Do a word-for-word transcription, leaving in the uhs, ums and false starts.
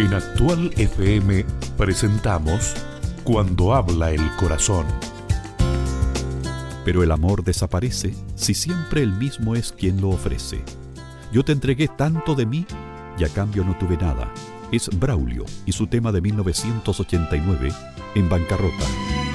En Actual F M presentamos Cuando habla el corazón. Pero el amor desaparece si siempre el mismo es quien lo ofrece. Yo te entregué tanto de mí y a cambio no tuve nada. Es Braulio y su tema de mil novecientos ochenta y nueve, En bancarrota.